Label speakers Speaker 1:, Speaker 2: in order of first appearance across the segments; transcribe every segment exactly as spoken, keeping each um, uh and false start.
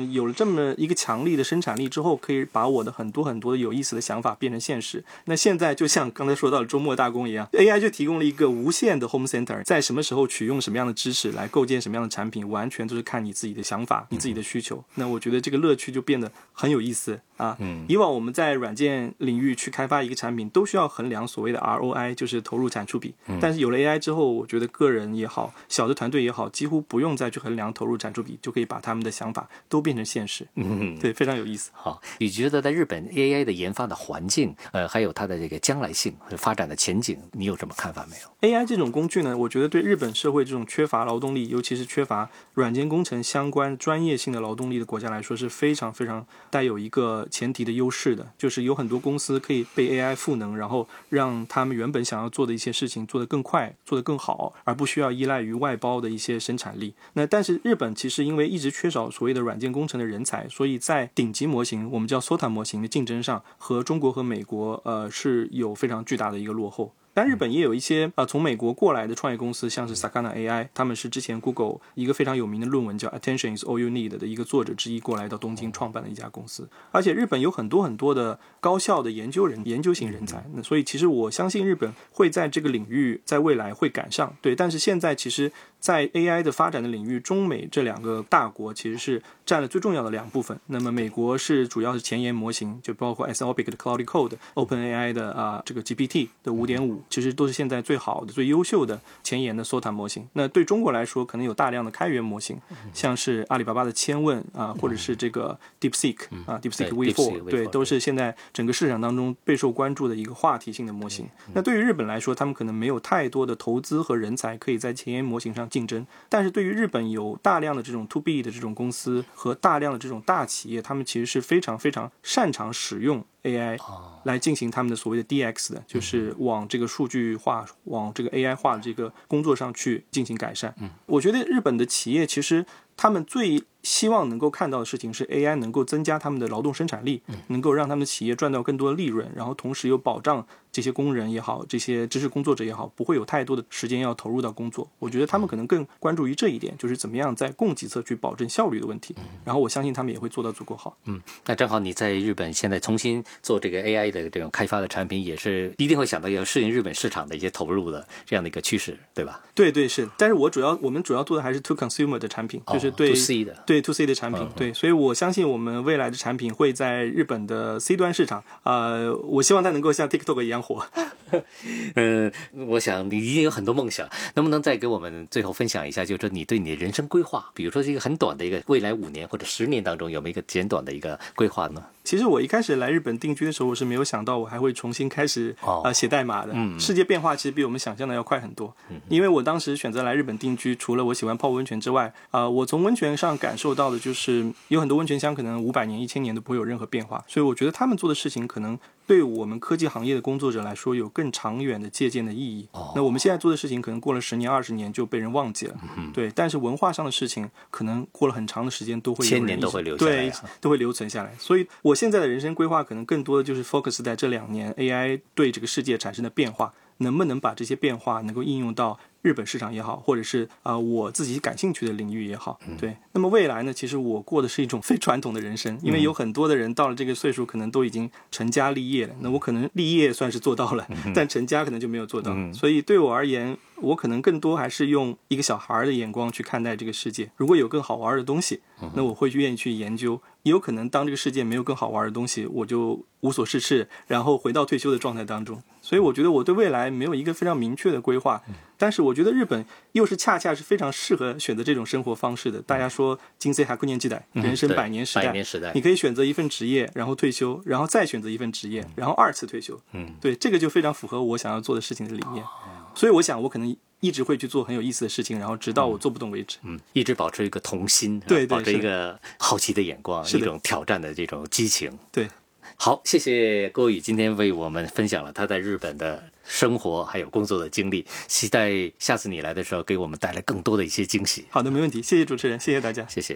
Speaker 1: 本有了这么一个强力的生产力之后，可以把我的很多很多的有意思的想法变成现实。那现在就像刚才说到的周末大功一样， A I 就提供了一个无限的 home center， 在什么时候取用什么样的知识来构建什么样的产品，完全都是看你自己的想法，你自己的需求。那我觉得这个乐趣就变得很有意思啊。以往我们在软件领域去开发一个产品，都需要衡量所谓的 R O I， 就是投入产出比。但是有了 A I 之后，我觉得个人也好，小的团队也好，几乎不用再去衡量投入产出比，就可以把他们的想法都变成现实。嗯，对，非常有意思。
Speaker 2: 好，你觉得在日本 A I 的研发的环境，呃，还有它的这个将来性、发展的前景，你有什么看法没有
Speaker 1: ？A I 这种工具呢，我觉得对日本社会这种缺乏劳动力，尤其是缺乏软件工程相关专业性的劳动力的国家来说，是非常非常带有一个前提的优势的，就是有很多公司可以被 A I 赋能，然后让他们原本想要做的一些事情做得更快，做得更好，而不需要依赖于外包的一些生产力。那但是日本其实因为一直缺少所谓的软件工程的人才，所以在顶级模型，我们叫 S O T A 模型的竞争上，和中国和美国呃是有非常巨大的一个落后。但日本也有一些呃从美国过来的创业公司，像是 Sakana A I， 他们是之前 Google 一个非常有名的论文叫 Attention is all you need 的一个作者之一过来到东京创办的一家公司。而且日本有很多很多的高校的研究人研究型人才，那所以其实我相信日本会在这个领域在未来会赶上。对，但是现在其实在 A I 的发展的领域，中美这两个大国其实是占了最重要的两部分。那么美国是主要是前沿模型，就包括 Anthropic 的 Claude Code、OpenAI 的啊、呃、这个 G P T 的 五点五， 其实都是现在最好的、最优秀的前沿的 S O T A 模型。那对中国来说，可能有大量的开源模型，像是阿里巴巴的千问啊，或者是这个 DeepSeek 啊 ，DeepSeek V 四， 对，都是现在整个市场当中备受关注的一个话题性的模型。那对于日本来说，他们可能没有太多的投资和人才可以在前沿模型上竞争，但是对于日本有大量的这种 to B 的这种公司和大量的这种大企业，他们其实是非常非常擅长使用A I 来进行他们的所谓的 D X 的，就是往这个数据化、往这个 A I 化的这个工作上去进行改善。我觉得日本的企业其实他们最希望能够看到的事情是 A I 能够增加他们的劳动生产力，能够让他们的企业赚到更多的利润，然后同时又保障这些工人也好，这些知识工作者也好，不会有太多的时间要投入到工作。我觉得他们可能更关注于这一点，就是怎么样在供给侧去保证效率的问题，然后我相信他们也会做到足够好。
Speaker 2: 嗯，那正好你在日本现在重新做这个 A I 的这种开发的产品，也是一定会想到要适应日本市场的一些投入的这样的一个趋势，对吧？
Speaker 1: 对对是，但是我主要我们主要做的还是 to consumer 的产品，就是对
Speaker 2: to C 的，
Speaker 1: 对 to C 的产品，嗯、对，所以我相信我们未来的产品会在日本的 C 端市场，呃，我希望它能够像 TikTok 一样火。
Speaker 2: 嗯，我想你一定有很多梦想，能不能再给我们最后分享一下，就是说你对你的人生规划，比如说这个很短的一个未来五年或者十年当中，有没有一个简短的一个规划呢？
Speaker 1: 其实我一开始来日本定居的时候，我是没有想到我还会重新开始、哦呃、写代码的、嗯。世界变化其实比我们想象的要快很多、嗯、因为我当时选择来日本定居，除了我喜欢泡温泉之外、呃、我从温泉上感受到的就是有很多温泉乡可能五百年一千年都不会有任何变化，所以我觉得他们做的事情可能对我们科技行业的工作者来说有更长远的借鉴的意义、哦、那我们现在做的事情可能过了十年二十年就被人忘记了、嗯、对，但是文化上的事情可能过了很长的时间都会有人，
Speaker 2: 千年都会留下来、啊、
Speaker 1: 对，都会留存下来。所以我现在的人生规划可能更多的就是 focus 在这两年 A I 对这个世界产生的变化，能不能把这些变化能够应用到日本市场也好，或者是、呃、我自己感兴趣的领域也好。对，那么未来呢，其实我过的是一种非传统的人生，因为有很多的人到了这个岁数可能都已经成家立业了，那我可能立业算是做到了，但成家可能就没有做到，所以对我而言我可能更多还是用一个小孩的眼光去看待这个世界，如果有更好玩的东西，那我会愿意去研究，也有可能当这个世界没有更好玩的东西，我就无所事事，然后回到退休的状态当中。所以我觉得我对未来没有一个非常明确的规划，但是我觉得日本又是恰恰是非常适合选择这种生活方式的。大家说金世百年時代，人生百年时代，
Speaker 2: 百年时代，
Speaker 1: 你可以选择一份职业然后退休，然后再选择一份职业，然后二次退休。嗯，对，这个就非常符合我想要做的事情的理念。所以我想我可能一直会去做很有意思的事情，然后直到我做不动为止。
Speaker 2: 嗯，一直保持一个童心，
Speaker 1: 对对，
Speaker 2: 保持一个好奇的眼光，一种挑战的这种激情。
Speaker 1: 对，
Speaker 2: 好，谢谢郭宇今天为我们分享了他在日本的生活还有工作的经历，期待下次你来的时候给我们带来更多的一些惊喜。
Speaker 1: 好的，没问题，谢谢主持人，谢谢大家，
Speaker 2: 谢谢。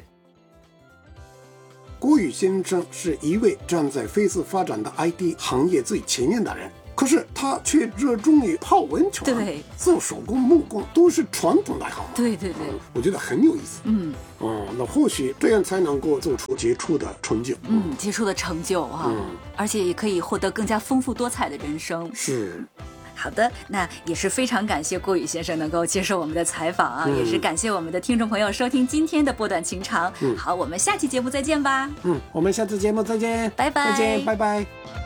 Speaker 3: 郭宇先生是一位站在飞速发展的 I T 行业最前沿的人， 可是他却热衷于泡温泉，
Speaker 4: 对，
Speaker 3: 做手工、木工都是传统的爱好。
Speaker 4: 对对对，
Speaker 3: 我觉得很有意思。
Speaker 4: 嗯，
Speaker 3: 哦，那或许这样才能够做出杰出的成就。
Speaker 4: 嗯，杰出的成就啊，
Speaker 3: 嗯，
Speaker 4: 而且也可以获得更加丰富多彩的人生。
Speaker 3: 是。
Speaker 4: 好的，那也是非常感谢郭宇先生能够接受我们的采访啊，嗯、也是感谢我们的听众朋友收听今天的波短情长。嗯，好，我们下期节目再见吧。
Speaker 3: 嗯，我们下次节目再见，
Speaker 4: 拜拜，
Speaker 3: 再见，拜拜。